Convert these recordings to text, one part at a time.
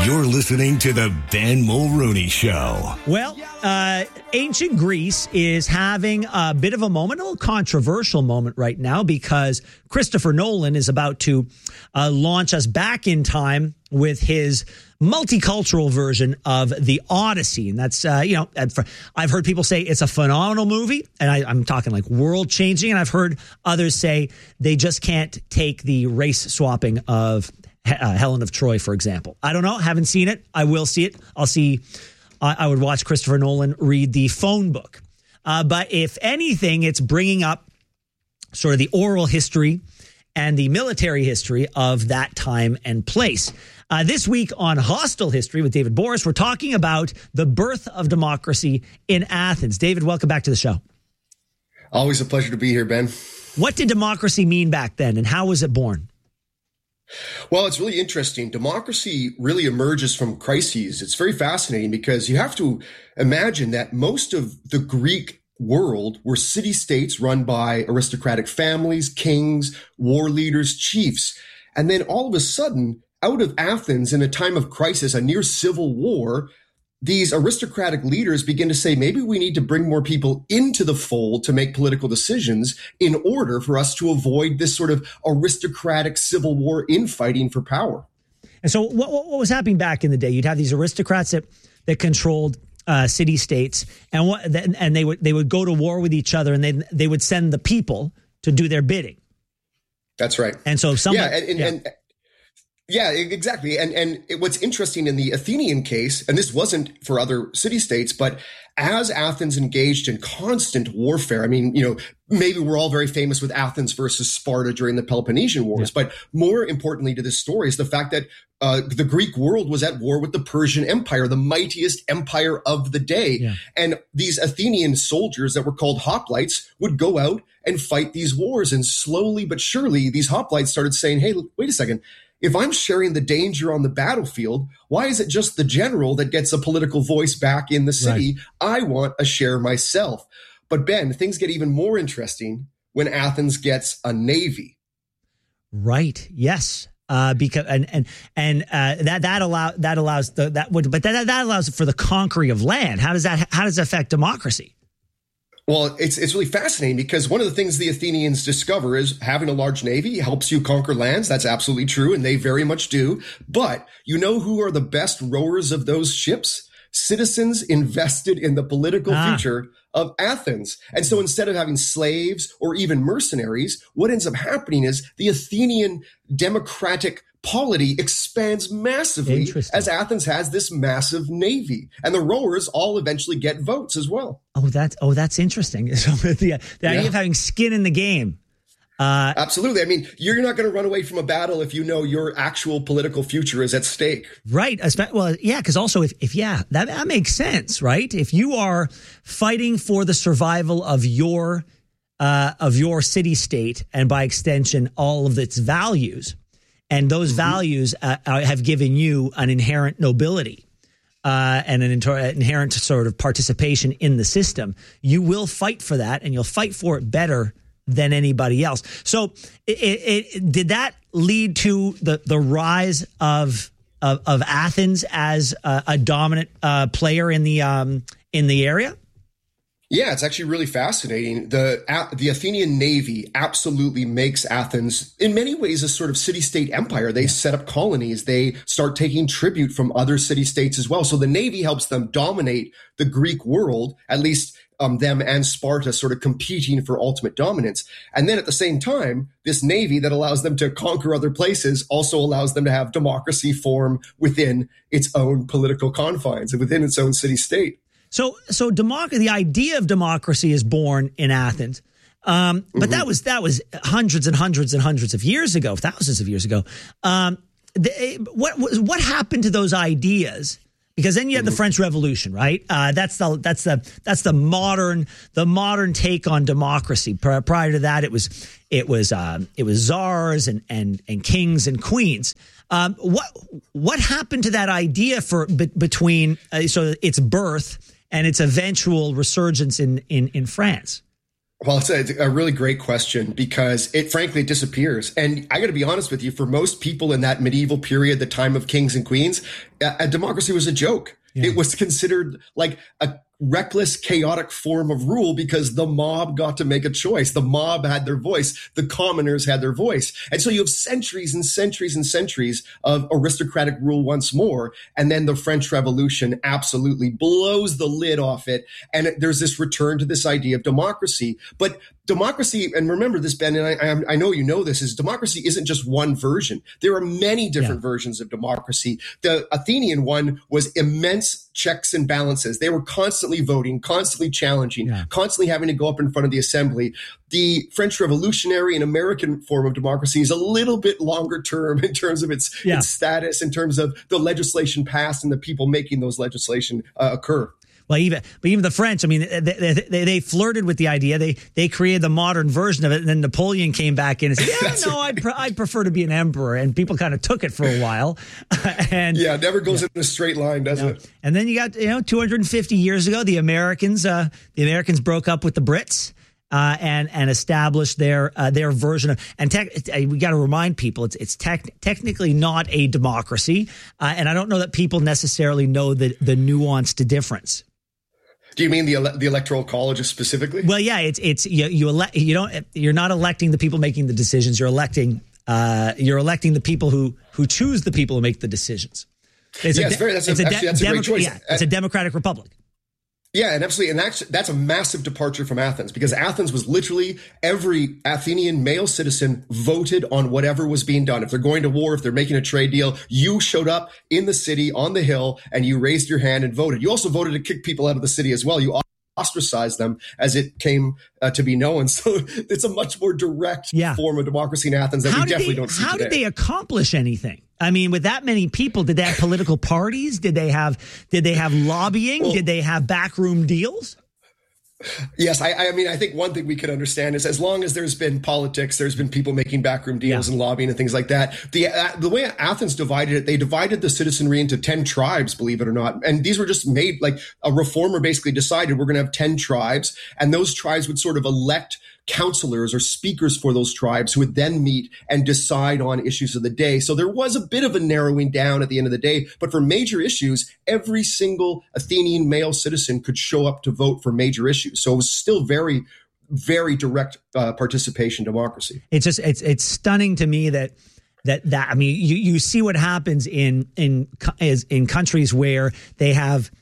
You're listening to the Ben Mulrooney Show. Well, ancient Greece is having a bit of a moment, a little controversial moment right now, because Christopher Nolan is about to launch us back in time with his multicultural version of The Odyssey. And that's, I've heard people say it's a phenomenal movie, and I'm talking like world changing. And I've heard others say they just can't take the race swapping of Helen of Troy, for example. I don't know. Haven't seen it. I will see it. I would watch Christopher Nolan read the phone book. But if anything, it's bringing up sort of the oral history and the military history of that time and place. This week on Hostile History with David Boris, we're talking about the birth of democracy in Athens. David, welcome back to the show. Always a pleasure to be here, Ben. What did democracy mean back then, and how was it born? Well, it's really interesting. Democracy really emerges from crises. It's very fascinating because you have to imagine that most of the Greek world were city-states run by aristocratic families, kings, war leaders, chiefs. And then all of a sudden, out of Athens in a time of crisis, a near civil war, these aristocratic leaders begin to say, maybe we need to bring more people into the fold to make political decisions in order for us to avoid this sort of aristocratic civil war infighting for power. And so what was happening back in the day? You'd have these aristocrats that controlled city states, and they would go to war with each other, and they would send the people to do their bidding. That's right. And so if someone, Yeah, exactly. And what's interesting in the Athenian case, and this wasn't for other city-states, but as Athens engaged in constant warfare, I mean, maybe we're all very famous with Athens versus Sparta during the Peloponnesian Wars, but more importantly to this story is the fact that the Greek world was at war with the Persian Empire, the mightiest empire of the day. Yeah. And these Athenian soldiers that were called hoplites would go out and fight these wars. And slowly but surely, these hoplites started saying, hey, wait a second. If I'm sharing the danger on the battlefield, why is it just the general that gets a political voice back in the city? Right. I want a share myself. But Ben, things get even more interesting when Athens gets a navy. Right. Yes. Because that allows for the conquering of land. How does that affect democracy? Well, it's really fascinating because one of the things the Athenians discover is having a large navy helps you conquer lands. That's absolutely true, and they very much do. But you know who are the best rowers of those ships? Citizens invested in the political future of Athens. And so instead of having slaves or even mercenaries, what ends up happening is the Athenian democratic polity expands massively as Athens has this massive navy, and the rowers all eventually get votes as well. Oh, that's interesting. So the idea of having skin in the game. Absolutely. I mean, you're not going to run away from a battle if you know your actual political future is at stake. Right. Well, yeah, because also that makes sense, right? If you are fighting for the survival of your city state, and by extension, all of its values, and those values have given you an inherent nobility and an inherent sort of participation in the system, you will fight for that, and you'll fight for it better than anybody else. So did that lead to the rise of Athens as a dominant player in the area? Yeah, it's actually really fascinating. The Athenian navy absolutely makes Athens, in many ways, a sort of city-state empire. They set up colonies. They start taking tribute from other city-states as well. So the navy helps them dominate the Greek world, at least them and Sparta sort of competing for ultimate dominance. And then at the same time, this navy that allows them to conquer other places also allows them to have democracy form within its own political confines and within its own city-state. So the idea of democracy is born in Athens, but that was hundreds and hundreds and hundreds of years ago, thousands of years ago. What happened to those ideas? Because then you had the French Revolution, right? That's the modern take on democracy. Prior to that, it was czars and kings and queens. What happened to that idea between its birth and its eventual resurgence in France? Well, it's a really great question because it frankly disappears. And I got to be honest with you, for most people in that medieval period, the time of kings and queens, a democracy was a joke. Yeah. It was considered like a reckless, chaotic form of rule because the mob got to make a choice. The mob had their voice. The commoners had their voice. And so you have centuries and centuries and centuries of aristocratic rule once more. And then the French Revolution absolutely blows the lid off it. And there's this return to this idea of democracy. But democracy, and remember this, Ben, and I know you know this, is democracy isn't just one version. There are many different versions of democracy. The Athenian one was immense checks and balances. They were constantly voting, constantly challenging, constantly having to go up in front of the assembly. The French Revolutionary and American form of democracy is a little bit longer term in terms of its status, in terms of the legislation passed and the people making those legislation occur. Well, even the French, I mean, they flirted with the idea. They created the modern version of it, and then Napoleon came back in and said, I'd prefer to be an emperor. And people kind of took it for a while. And it never goes in a straight line, does it? And then you got 250 years ago, the Americans broke up with the Brits. And established their version of, and we got to remind people it's technically not a democracy, and I don't know that people necessarily know the nuanced difference. Do you mean the Electoral College specifically? Well, yeah, you're not electing the people making the decisions. You're electing the people who choose the people who make the decisions. That's a great choice. Yeah, it's a democratic republic. Yeah, and absolutely. And that's a massive departure from Athens, because Athens was literally every Athenian male citizen voted on whatever was being done. If they're going to war, if they're making a trade deal, you showed up in the city on the hill and you raised your hand and voted. You also voted to kick people out of the city as well. You ostracized them, as it came to be known. So it's a much more direct form of democracy in Athens that we definitely don't see today. How did they accomplish anything? I mean, with that many people, did they have political parties? Did they have lobbying? Did they have backroom deals? Yes, I mean, I think one thing we could understand is as long as there's been politics, there's been people making backroom deals and lobbying and things like that. The way Athens divided it, they divided the citizenry into 10 tribes, believe it or not. And these were just made, like a reformer basically decided we're going to have 10 tribes, and those tribes would sort of elect counselors or speakers for those tribes who would then meet and decide on issues of the day. So there was a bit of a narrowing down at the end of the day, but for major issues, every single Athenian male citizen could show up to vote for major issues. So it was still very, very direct participation democracy. It's stunning to me that I mean, you see what happens in countries where they have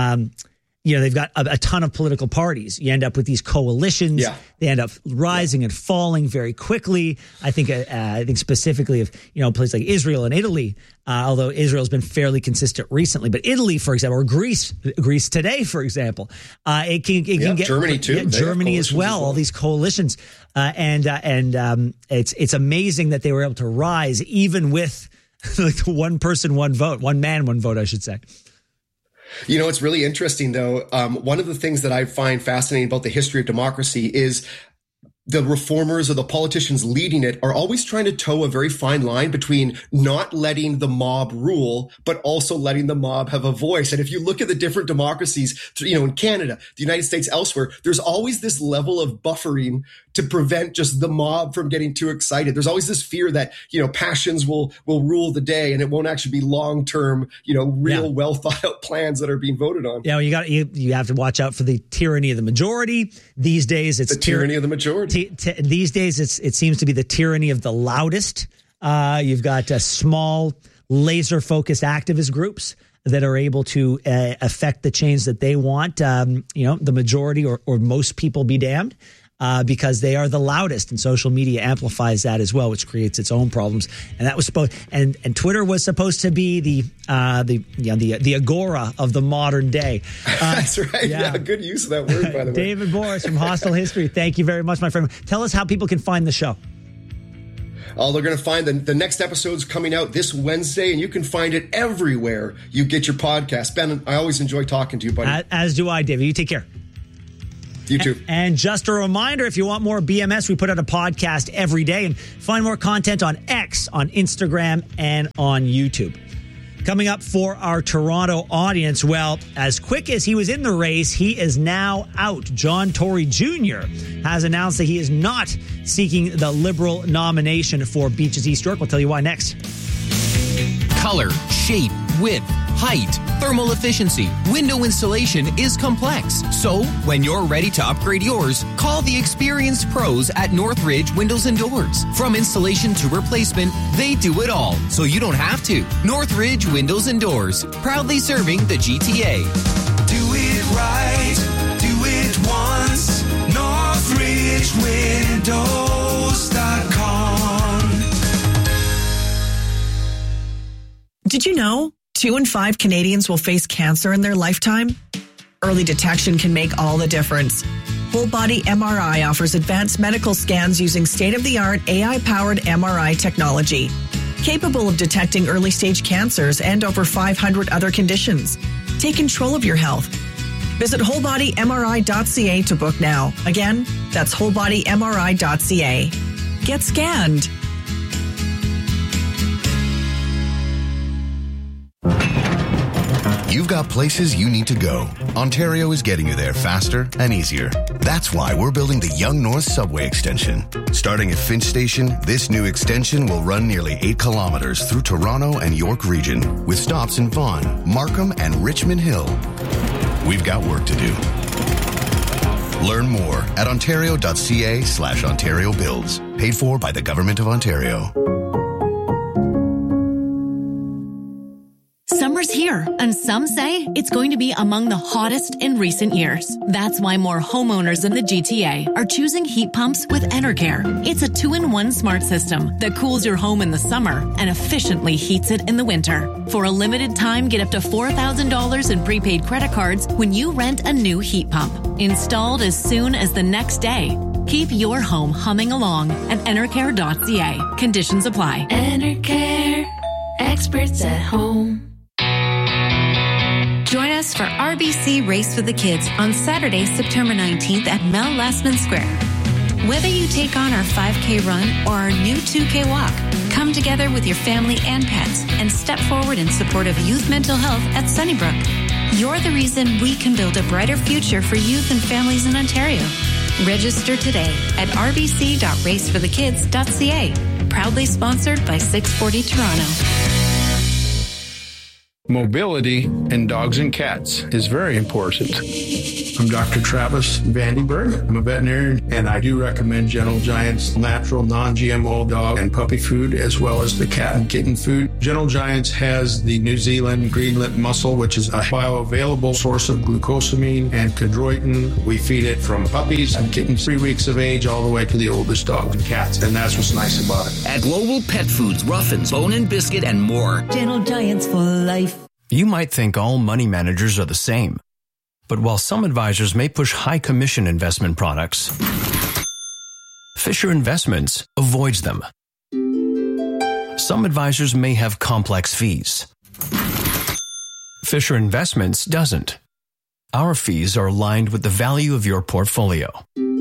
they've got a ton of political parties. You end up with these coalitions. Yeah. They end up rising and falling very quickly. I think specifically of places like Israel and Italy, although Israel's been fairly consistent recently. But Italy, for example, or Greece today, for example, it can get Germany too. Germany as well. All these coalitions, and it's amazing that they were able to rise even with like the one person, one vote, one man, one vote, I should say. It's really interesting, though. One of the things that I find fascinating about the history of democracy is the reformers or the politicians leading it are always trying to toe a very fine line between not letting the mob rule, but also letting the mob have a voice. And if you look at the different democracies, in Canada, the United States, elsewhere, there's always this level of buffering to prevent just the mob from getting too excited. There's always this fear that, passions will rule the day, and it won't actually be long-term, real well thought out plans that are being voted on. Yeah, well, you have to watch out for the tyranny of the majority. These days, it's the tyranny of the majority. These days, it seems to be the tyranny of the loudest. You've got small, laser-focused activist groups that are able to affect the change that they want. The majority or most people be damned. Because they are the loudest, and social media amplifies that as well, which creates its own problems. And that was supposed, and Twitter was supposed to be the agora of the modern day. That's right. Yeah, good use of that word, by the way. David Borys from Hostile History. Thank you very much, my friend. Tell us how people can find the show. Oh, they're going to find the next episode's coming out this Wednesday, and you can find it everywhere you get your podcast. Ben, I always enjoy talking to you, buddy. As do I, David. You take care. You too. And just a reminder, if you want more BMS, we put out a podcast every day, and find more content on X, on Instagram, and on YouTube. Coming up for our Toronto audience, well, as quick as he was in the race, he is now out. John Tory Jr. has announced that he is not seeking the Liberal nomination for Beaches East York. We'll tell you why next. Color, shape, width, height, thermal efficiency, window installation is complex. So, when you're ready to upgrade yours, call the experienced pros at Northridge Windows and Doors. From installation to replacement, they do it all, so you don't have to. Northridge Windows and Doors, proudly serving the GTA. Do it right, do it once. NorthridgeWindows.com. Did you know 2 in 5 Canadians will face cancer in their lifetime? Early detection can make all the difference. Whole Body MRI offers advanced medical scans using state-of-the-art AI-powered MRI technology, capable of detecting early-stage cancers and over 500 other conditions. Take control of your health. Visit wholebodymri.ca to book now. Again, that's wholebodymri.ca. Get scanned. You've got places you need to go. Ontario is getting you there faster and easier. That's why we're building the Yonge North Subway Extension. Starting at Finch Station, this new extension will run nearly 8 kilometers through Toronto and York region, with stops in Vaughan, Markham, and Richmond Hill. We've got work to do. Learn more at ontario.ca/Ontario Builds. Paid for by the Government of Ontario. Summer's here, and some say it's going to be among the hottest in recent years. That's why more homeowners in the GTA are choosing heat pumps with Enercare. It's a 2-in-1 smart system that cools your home in the summer and efficiently heats it in the winter. For a limited time, get up to $4,000 in prepaid credit cards when you rent a new heat pump. Installed as soon as the next day. Keep your home humming along at Enercare.ca. Conditions apply. Enercare. Experts at home. Join us for RBC Race for the Kids on Saturday, September 19th at Mel Lastman Square. Whether you take on our 5K run or our new 2K walk, come together with your family and pets and step forward in support of youth mental health at Sunnybrook. You're the reason we can build a brighter future for youth and families in Ontario. Register today at rbc.raceforthekids.ca. Proudly sponsored by 640 Toronto. Mobility in dogs and cats is very important. I'm Dr. Travis Vandenberg. I'm a veterinarian, and I do recommend Gentle Giant's natural non-GMO dog and puppy food, as well as the cat and kitten food. Gentle Giants has the New Zealand greenlet mussel, which is a bioavailable source of glucosamine and chondroitin. We feed it from puppies and kittens 3 weeks of age all the way to the oldest dogs and cats, and that's what's nice about it. At Global Pet Foods, Ruffins, Bone and Biscuit, and more. Gentle Giants for life. You might think all money managers are the same. But while some advisors may push high commission investment products, Fisher Investments avoids them. Some advisors may have complex fees. Fisher Investments doesn't. Our fees are aligned with the value of your portfolio.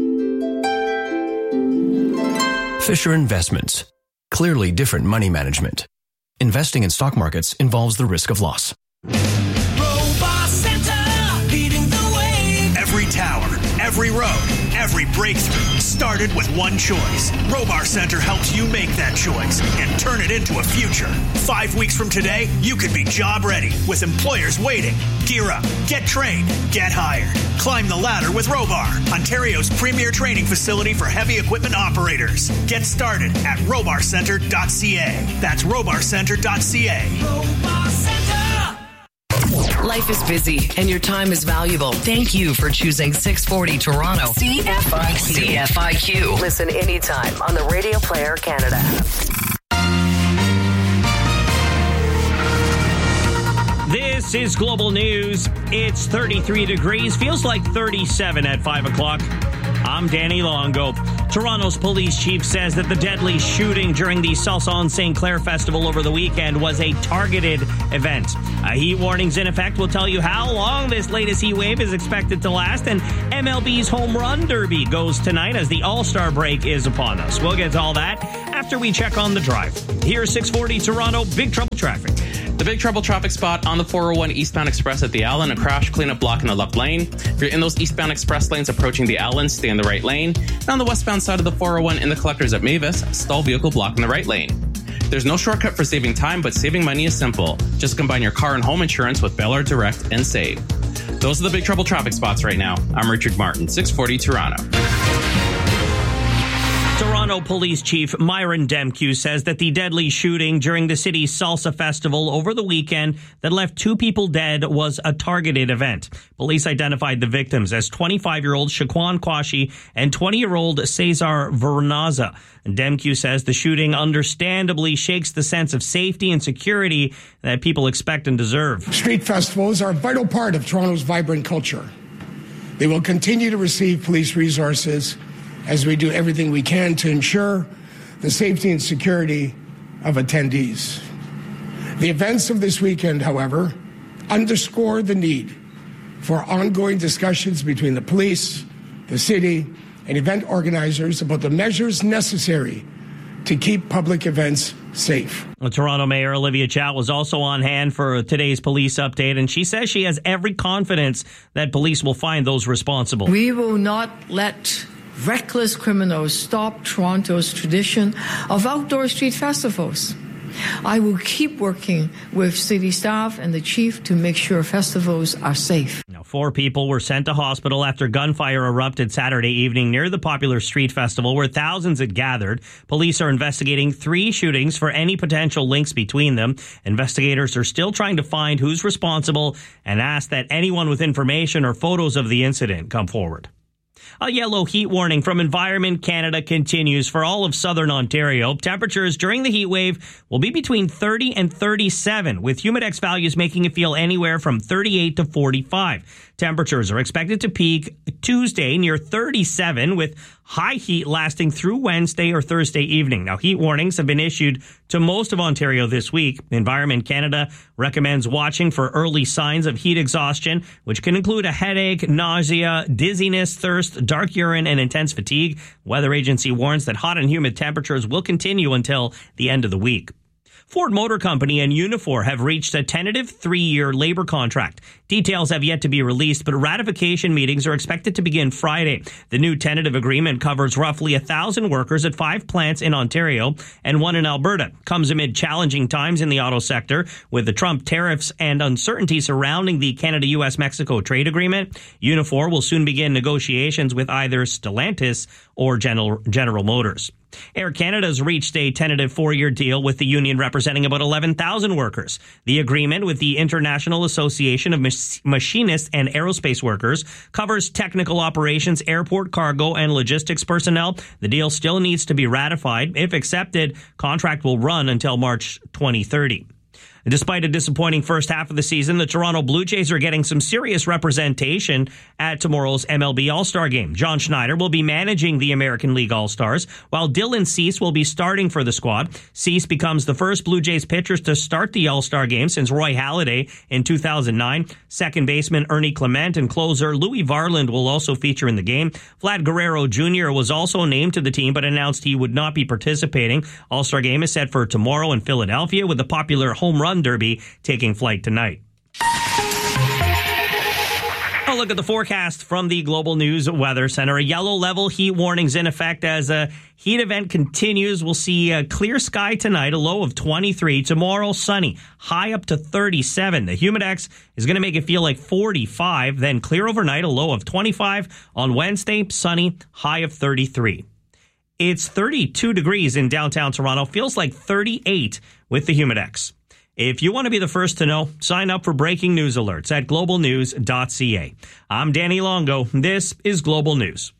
Fisher Investments. Clearly different money management. Investing in stock markets involves the risk of loss. Robot Center, leading the way. Every tower, every road, every breakthrough started with one choice. Robar Center helps you make that choice and turn it into a future. 5 weeks from today, you could be job ready with employers waiting. Gear up, get trained, get hired. Climb the ladder with Robar, Ontario's premier training facility for heavy equipment operators. Get started at robarcenter.ca. That's robarcenter.ca. Robot Center. Life is busy and your time is valuable. Thank you for choosing 640 Toronto. CFIQ. Listen anytime on the Radio Player Canada. This is Global News. It's 33 degrees, feels like 37 at 5 o'clock. I'm Danny Longo. Toronto's police chief says that the deadly shooting during the Salsa St. Clair Festival over the weekend was a targeted event. A heat warning's in effect. We'll tell you how long this latest heat wave is expected to last. And MLB's Home Run Derby goes tonight as the All-Star break is upon us. We'll get to all that after we check on the drive. Here's 640 Toronto, big trouble traffic. The Big Trouble traffic spot on the 401 eastbound express at the Allen, a crash cleanup block in the left lane. If you're in those eastbound express lanes approaching the Allen, stay in the right lane. And on the westbound side of the 401 in the collectors at Mavis, stall vehicle block in the right lane. There's no shortcut for saving time, but saving money is simple. Just combine your car and home insurance with Ballard Direct and save. Those are the Big Trouble traffic spots right now. I'm Richard Martin, 640 Toronto. Toronto Police Chief Myron Demkiw says that the deadly shooting during the city's Salsa Festival over the weekend that left 2 people dead was a targeted event. Police identified the victims as 25-year-old Shaquan Kwashi and 20-year-old Cesar Vernaza. Demkiw says the shooting understandably shakes the sense of safety and security that people expect and deserve. Street festivals are a vital part of Toronto's vibrant culture. They will continue to receive police resources as we do everything we can to ensure the safety and security of attendees. The events of this weekend, however, underscore the need for ongoing discussions between the police, the city, and event organizers about the measures necessary to keep public events safe. Toronto Mayor Olivia Chow was also on hand for today's police update, and she says she has every confidence that police will find those responsible. We will not let reckless criminals stop Toronto's tradition of outdoor street festivals. I will keep working with city staff and the chief to make sure festivals are safe. Now, 4 people were sent to hospital after gunfire erupted Saturday evening near the popular street festival where thousands had gathered. Police are investigating 3 shootings for any potential links between them. Investigators are still trying to find who's responsible and ask that anyone with information or photos of the incident come forward. A yellow heat warning from Environment Canada continues for all of southern Ontario. Temperatures during the heat wave will be between 30 and 37, with humidex values making it feel anywhere from 38 to 45. Temperatures are expected to peak Tuesday near 37, with high heat lasting through Wednesday or Thursday evening. Now, heat warnings have been issued to most of Ontario this week. Environment Canada recommends watching for early signs of heat exhaustion, which can include a headache, nausea, dizziness, thirst, dark urine, and intense fatigue. Weather agency warns that hot and humid temperatures will continue until the end of the week. Ford Motor Company and Unifor have reached a tentative 3-year labor contract. Details have yet to be released, but ratification meetings are expected to begin Friday. The new tentative agreement covers roughly 1,000 workers at 5 plants in Ontario and 1 in Alberta. Comes amid challenging times in the auto sector with the Trump tariffs and uncertainty surrounding the Canada-US-Mexico trade agreement. Unifor will soon begin negotiations with either Stellantis or General Motors. Air Canada has reached a tentative 4-year deal with the union representing about 11,000 workers. The agreement with the International Association of Machinists and Aerospace Workers covers technical operations, airport cargo, and logistics personnel. The deal still needs to be ratified. If accepted, contract will run until March 2030. Despite a disappointing first half of the season, the Toronto Blue Jays are getting some serious representation at tomorrow's MLB All-Star Game. John Schneider will be managing the American League All-Stars, while Dylan Cease will be starting for the squad. Cease becomes the first Blue Jays pitcher to start the All-Star Game since Roy Halladay in 2009. Second baseman Ernie Clement and closer Louis Varland will also feature in the game. Vlad Guerrero Jr. was also named to the team, but announced he would not be participating. All-Star Game is set for tomorrow in Philadelphia, with the popular home run derby taking flight tonight. A look at the forecast from the Global News Weather Center. A yellow level heat warning's in effect as a heat event continues. We'll see a clear sky tonight, a low of 23. Tomorrow, sunny, high up to 37. The humidex is going to make it feel like 45. Then clear overnight, a low of 25. On Wednesday, sunny, high of 33. It's 32 degrees in downtown Toronto. Feels like 38 with the humidex. If you want to be the first to know, sign up for breaking news alerts at globalnews.ca. I'm Danny Longo. This is Global News.